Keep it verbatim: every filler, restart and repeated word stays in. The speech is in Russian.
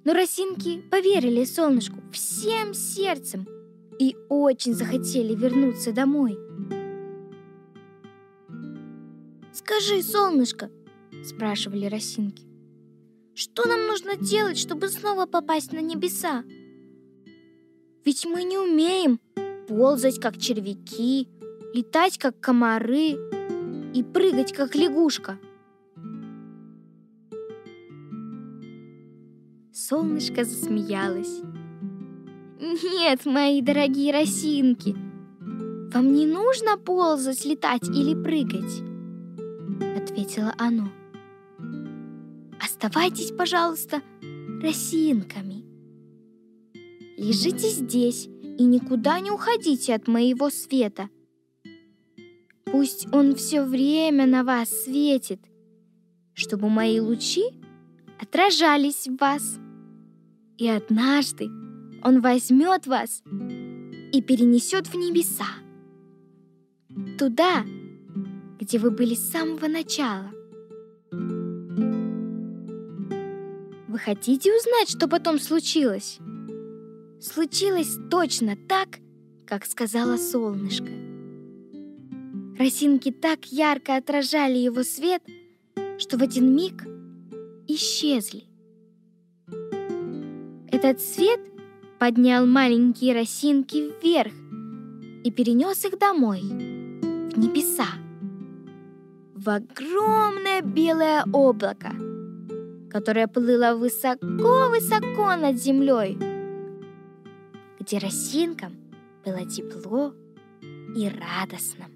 Но росинки поверили солнышку всем сердцем и очень захотели вернуться домой. «Скажи, солнышко, — спрашивали росинки, — что нам нужно делать, чтобы снова попасть на небеса? Ведь мы не умеем ползать, как червяки, летать, как комары, и прыгать, как лягушка». Солнышко засмеялось. «Нет, мои дорогие росинки, вам не нужно ползать, летать или прыгать, — ответило оно. Оставайтесь, пожалуйста, росинками. Лежите здесь и никуда не уходите от моего света. Пусть он все время на вас светит, чтобы мои лучи отражались в вас. И однажды он возьмет вас и перенесет в небеса, туда, где вы были с самого начала. Вы хотите узнать, что потом случилось? Случилось точно так, как сказала солнышко. Росинки так ярко отражали его свет, что в один миг исчезли. Этот свет поднял маленькие росинки вверх и перенес их домой, в небеса, в огромное белое облако, которое плыло высоко-высоко над землей, где росинкам было тепло и радостно.